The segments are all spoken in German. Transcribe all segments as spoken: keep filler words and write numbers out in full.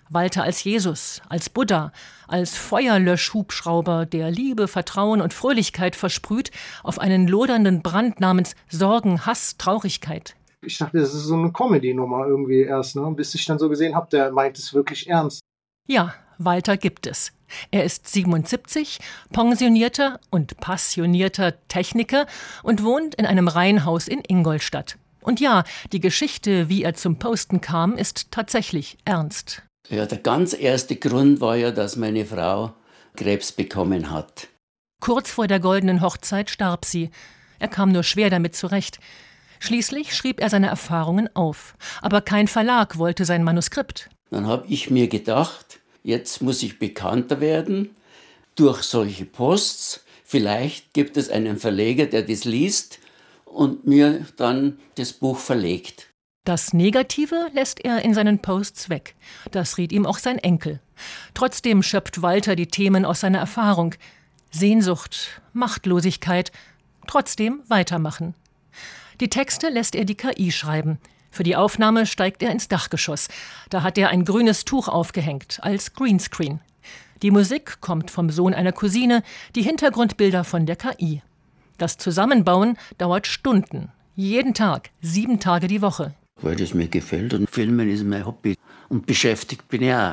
Walter als Jesus, als Buddha, als Feuerlöschhubschrauber, der Liebe, Vertrauen und Fröhlichkeit versprüht auf einen lodernden Brand namens Sorgen, Hass, Traurigkeit. Ich dachte, das ist so eine Comedy-Nummer irgendwie erst, ne? Bis ich dann so gesehen habe, der meint es wirklich ernst. Ja, Walter gibt es. Er ist siebenundsiebzig, pensionierter und passionierter Techniker und wohnt in einem Reihenhaus in Ingolstadt. Und ja, die Geschichte, wie er zum Posten kam, ist tatsächlich ernst. Ja, der ganz erste Grund war ja, dass meine Frau Krebs bekommen hat. Kurz vor der goldenen Hochzeit starb sie. Er kam nur schwer damit zurecht. Schließlich schrieb er seine Erfahrungen auf. Aber kein Verlag wollte sein Manuskript. Dann habe ich mir gedacht, jetzt muss ich bekannter werden durch solche Posts. Vielleicht gibt es einen Verleger, der das liest und mir dann das Buch verlegt. Das Negative lässt er in seinen Posts weg. Das riet ihm auch sein Enkel. Trotzdem schöpft Walter die Themen aus seiner Erfahrung. Sehnsucht, Machtlosigkeit, trotzdem weitermachen. Die Texte lässt er die K I schreiben. Für die Aufnahme steigt er ins Dachgeschoss. Da hat er ein grünes Tuch aufgehängt, als Greenscreen. Die Musik kommt vom Sohn einer Cousine, die Hintergrundbilder von der K I. Das Zusammenbauen dauert Stunden. Jeden Tag, sieben Tage die Woche. Weil das mir gefällt und Filmen ist mein Hobby. Und beschäftigt bin ich auch.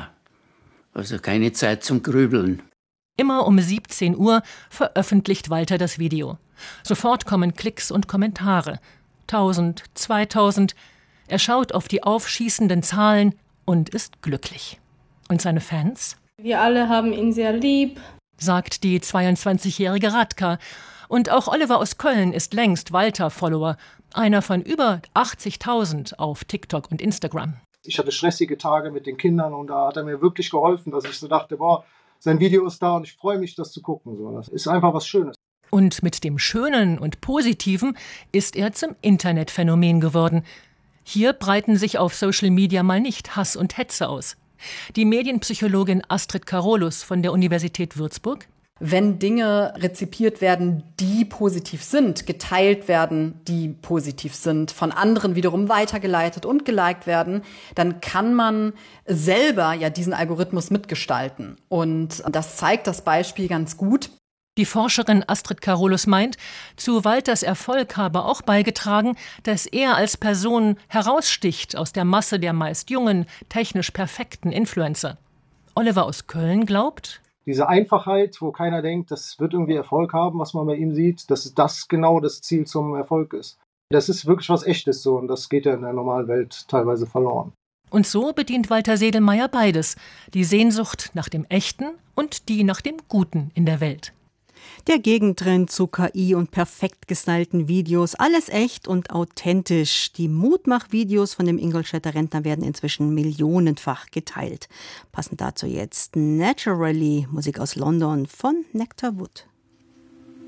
Also keine Zeit zum Grübeln. Immer um siebzehn Uhr veröffentlicht Walter das Video. Sofort kommen Klicks und Kommentare. Tausend, zweitausend. Er schaut auf die aufschießenden Zahlen und ist glücklich. Und seine Fans? Wir alle haben ihn sehr lieb, sagt die zweiundzwanzigjährige Radka. Und auch Oliver aus Köln ist längst Walter-Follower. Einer von über achtzigtausend auf TikTok und Instagram. Ich hatte stressige Tage mit den Kindern und da hat er mir wirklich geholfen, dass ich so dachte, boah, sein Video ist da und ich freue mich, das zu gucken. So, das ist einfach was Schönes. Und mit dem Schönen und Positiven ist er zum Internetphänomen geworden. Hier breiten sich auf Social Media mal nicht Hass und Hetze aus. Die Medienpsychologin Astrid Karolus von der Universität Würzburg: Wenn Dinge rezipiert werden, die positiv sind, geteilt werden, die positiv sind, von anderen wiederum weitergeleitet und geliked werden, dann kann man selber ja diesen Algorithmus mitgestalten. Und das zeigt das Beispiel ganz gut. Die Forscherin Astrid Karolus meint, zu Walters Erfolg habe auch beigetragen, dass er als Person heraussticht aus der Masse der meist jungen, technisch perfekten Influencer. Oliver aus Köln glaubt: Diese Einfachheit, wo keiner denkt, das wird irgendwie Erfolg haben, was man bei ihm sieht, dass das genau das Ziel zum Erfolg ist. Das ist wirklich was Echtes so und das geht ja in der normalen Welt teilweise verloren. Und so bedient Walter Sedlmayr beides: die Sehnsucht nach dem Echten und die nach dem Guten in der Welt. Der Gegentrend zu K I und perfekt gestylten Videos, alles echt und authentisch. Die Mutmach-Videos von dem Ingolstädter Rentner werden inzwischen millionenfach geteilt. Passend dazu jetzt Naturally, Musik aus London von Nectar Wood.